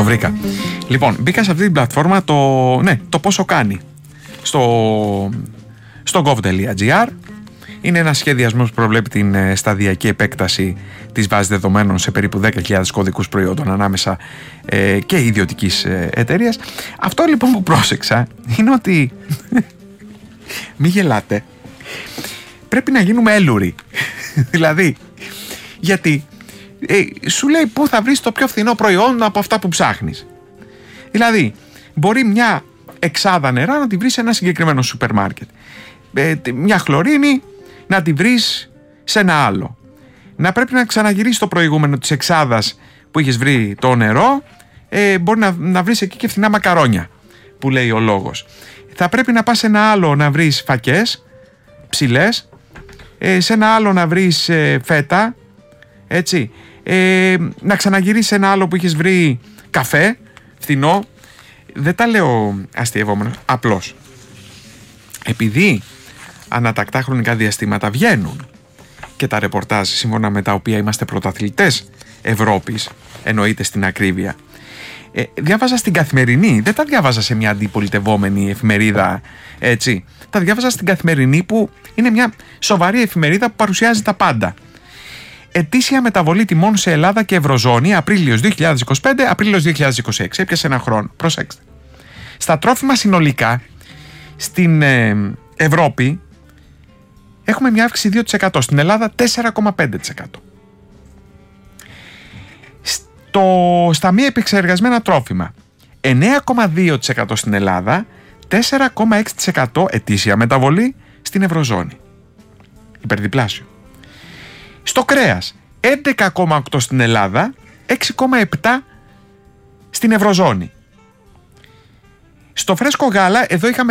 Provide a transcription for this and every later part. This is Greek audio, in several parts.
βρήκα. Λοιπόν, μπήκα σε αυτή την πλατφόρμα το πόσο κάνει στο gov.gr. Είναι ένας σχεδιασμός που προβλέπει την σταδιακή επέκταση της βάσης δεδομένων σε περίπου 10.000 κωδικούς προϊόντων ανάμεσα και ιδιωτικής εταιρείας. Αυτό λοιπόν που πρόσεξα είναι ότι μη γελάτε, πρέπει να γίνουμε έλουροι. Δηλαδή, γιατί σου λέει πού θα βρεις το πιο φθηνό προϊόν από αυτά που ψάχνεις. Δηλαδή, μπορεί μια εξάδα νερά να τη βρεις σε ένα συγκεκριμένο σούπερ μάρκετ. Μια χλωρίνη να τη βρεις σε ένα άλλο. Να πρέπει να ξαναγυρίσεις το προηγούμενο της εξάδας που είχες βρει το νερό. Μπορεί να βρεις εκεί και φθηνά μακαρόνια, που λέει ο λόγος. Θα πρέπει να πας σε ένα άλλο να βρεις φακές ψηλές, σε ένα άλλο να βρεις φέτα, έτσι. Να ξαναγυρίσεις σε ένα άλλο που είχες βρει καφέ φθηνό. Δεν τα λέω αστειευόμενος, απλώς επειδή ανατακτά χρονικά διαστήματα βγαίνουν και τα ρεπορτάζ σύμφωνα με τα οποία είμαστε πρωταθλητές Ευρώπης, εννοείται στην ακρίβεια, διάβαζα στην Καθημερινή, δεν τα διάβαζα σε μια αντιπολιτευόμενη εφημερίδα, έτσι. Τα διάβαζα στην Καθημερινή, που είναι μια σοβαρή εφημερίδα που παρουσιάζει τα πάντα. Ετήσια μεταβολή τιμών σε Ελλάδα και Ευρωζώνη, Απρίλιος 2025, Απρίλιος 2026. Έπιασε ένα χρόνο. Προσέξτε. Στα τρόφιμα συνολικά, στην Ευρώπη, έχουμε μια αύξηση 2%. Στην Ελλάδα 4,5%. Στα μη επεξεργασμένα τρόφιμα 9,2% στην Ελλάδα, 4,6% ετήσια μεταβολή στην Ευρωζώνη. Υπερδιπλάσιο. Στο κρέας 11,8% στην Ελλάδα, 6,7% στην Ευρωζώνη. Στο φρέσκο γάλα εδώ είχαμε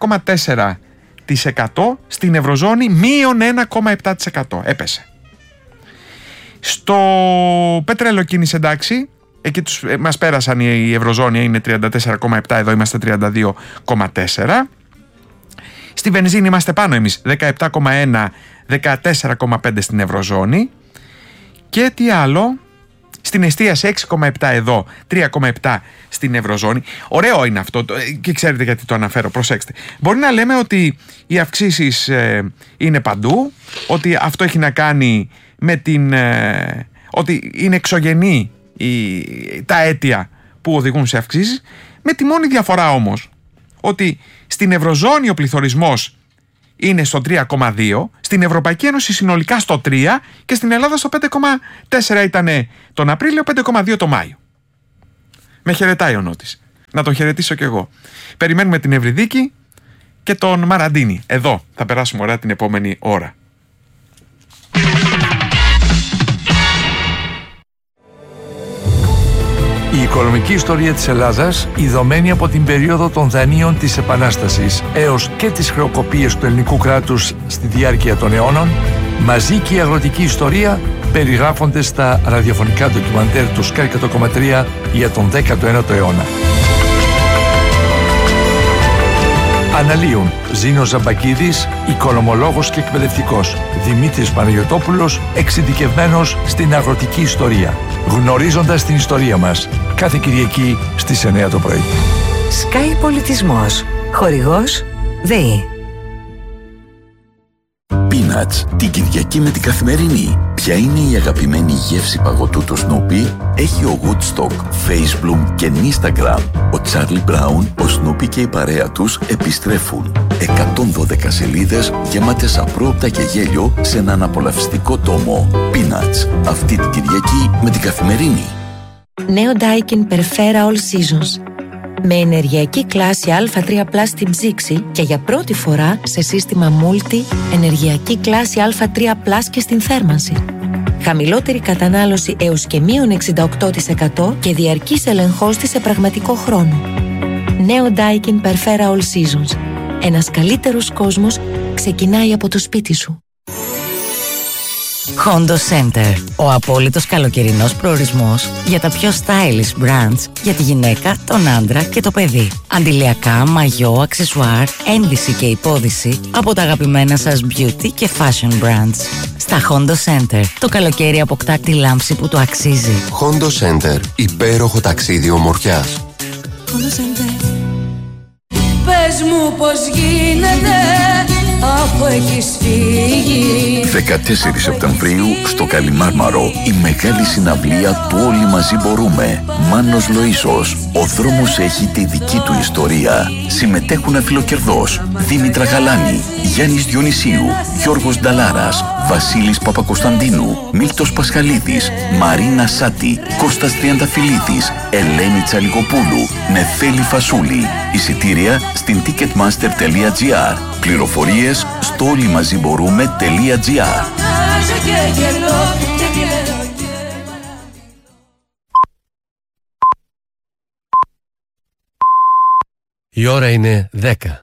4,4%, στην Ευρωζώνη μείον 1,7%. Έπεσε. Στο πετρέλαιο κίνηση, εντάξει, εκεί μας πέρασαν, η Ευρωζώνη είναι 34,7%, εδώ είμαστε 32,4%. Στη βενζίνη είμαστε πάνω εμείς, 17,1%, 14,5% στην Ευρωζώνη. Και τι άλλο, στην εστίαση 6,7% εδώ, 3,7% στην Ευρωζώνη. Ωραίο είναι αυτό και ξέρετε γιατί το αναφέρω, προσέξτε. Μπορεί να λέμε ότι οι αυξήσεις είναι παντού, ότι αυτό έχει να κάνει με ότι είναι εξωγενή τα αίτια που οδηγούν σε αυξήσεις, με τη μόνη διαφορά όμως ότι στην Ευρωζώνη ο πληθωρισμός είναι στο 3,2%, στην Ευρωπαϊκή Ένωση συνολικά στο 3% και στην Ελλάδα στο 5,4% ήταν τον Απρίλιο, 5,2% το Μάιο. Με χαιρετάει ο Νότης. Να τον χαιρετήσω κι εγώ. Περιμένουμε την Ευρυδίκη και τον Μαραντίνη. Εδώ θα περάσουμε ωραία την επόμενη ώρα. Η οικονομική ιστορία της Ελλάδας, ειδωμένη από την περίοδο των δανείων της Επανάστασης έως και τις χρεοκοπίες του ελληνικού κράτους στη διάρκεια των αιώνων, μαζί και η αγροτική ιστορία περιγράφονται στα ραδιοφωνικά ντοκιμαντέρ του Sky 100,3 για τον 19ο αιώνα. Αναλύουν Ζήνος Ζαμπακίδης, οικονομολόγος και εκπαιδευτικός, Δημήτρης Παναγιωτόπουλος, εξειδικευμένος στην αγροτική ιστορία. Γνωρίζοντας την ιστορία μας, κάθε Κυριακή στις 9 το πρωί. Sky Πολιτισμός. Χορηγός ΔΕΗ. Peanuts, την Κυριακή με την Καθημερινή. Ποια είναι η αγαπημένη γεύση παγωτού του Snoopy? Έχει ο Woodstock, Facebook και Instagram. Ο Charlie Brown, ο Snoopy και η παρέα τους επιστρέφουν. 112 σελίδες γεμάτες απρόοπτα και γέλιο σε έναν απολαυστικό τόμο. Peanuts, αυτή την Κυριακή με την Καθημερινή. Νέο Daikin Perfera All Seasons. Με ενεργειακή κλάση Α3+ στην ψήξη και για πρώτη φορά σε σύστημα Multi ενεργειακή κλάση Α3+ και στην θέρμανση. Χαμηλότερη κατανάλωση έως και μείον 68% και διαρκής ελεγχός της σε πραγματικό χρόνο. Νέο Daikin Perfera All Seasons. Ένας καλύτερος κόσμος ξεκινάει από το σπίτι σου. Hondo Center. Ο απόλυτος καλοκαιρινός προορισμός για τα πιο stylish brands για τη γυναίκα, τον άντρα και το παιδί. Αντιλιακά, μαγιό, αξεσουάρ, ένδυση και υπόδυση από τα αγαπημένα σας beauty και fashion brands. Στα Hondo Center το καλοκαίρι αποκτά τη λάμψη που το αξίζει. Hondo Center. Υπέροχο ταξίδι ομορφιάς. Hondo Center. Πες μου πως γίνεται αφού έχεις φύγει. 14 Σεπτεμβρίου στο Καλιμάρμαρο η μεγάλη συναυλία του Όλοι Μαζί Μπορούμε. Μάνος Λοΐσος. Ο δρόμος έχει τη δική του ιστορία. Συμμετέχουν αφιλοκερδός Δήμητρα Γαλάνη, Γιάννης Διονυσίου, Γιώργος Νταλάρας, Βασίλης Παπακοσταντίνου, Μίλτος Πασχαλίδης, Μαρίνα Σάτη, Κώστας Τριανταφυλλίδης, Ελένη Τσαλικοπούλου, Νεφέλη Φασούλη. Εισιτήρια στην ticketmaster.gr. Πληροφορίες στο όλοιμαζιμπορούμε.gr. Η ώρα είναι 10.